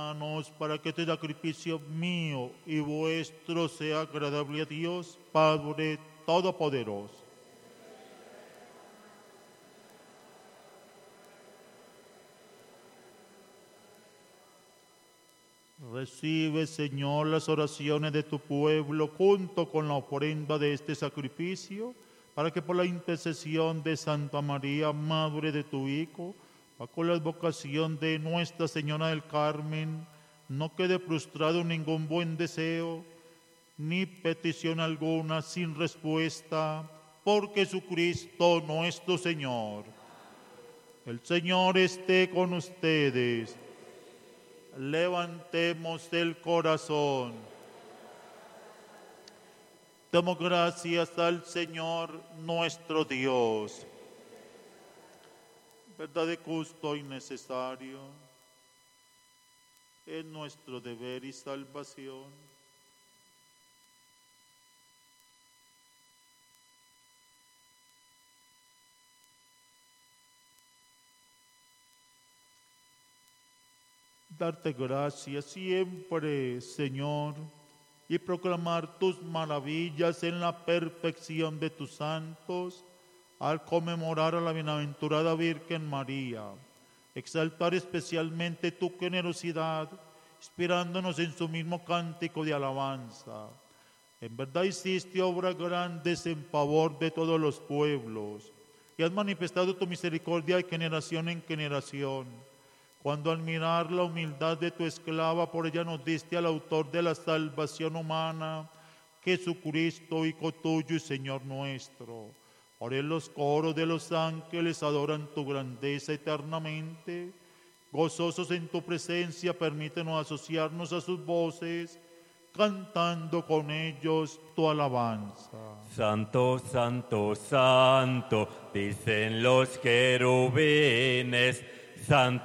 hermanos, para que este sacrificio mío y vuestro sea agradable a Dios, Padre Todopoderoso. Recibe, Señor, las oraciones de tu pueblo junto con la ofrenda de este sacrificio, para que por la intercesión de Santa María, Madre de tu Hijo, bajo la advocación de Nuestra Señora del Carmen, no quede frustrado ningún buen deseo, ni petición alguna sin respuesta, por Jesucristo nuestro Señor. El Señor esté con ustedes. Levantemos el corazón. Damos gracias al Señor nuestro Dios. Verdad de justo y necesario, es nuestro deber y salvación. Darte gracias siempre, Señor, y proclamar tus maravillas en la perfección de tus santos, al conmemorar a la bienaventurada Virgen María, exaltar especialmente tu generosidad, inspirándonos en su mismo cántico de alabanza. En verdad hiciste obras grandes en favor de todos los pueblos, y has manifestado tu misericordia de generación en generación. Cuando al mirar la humildad de tu esclava, por ella nos diste al autor de la salvación humana, Jesucristo, Hijo tuyo y Señor nuestro. Por él los coros de los ángeles adoran tu grandeza eternamente. Gozosos en tu presencia, permítenos asociarnos a sus voces, cantando con ellos tu alabanza. Santo, santo, santo, dicen los querubines, santo.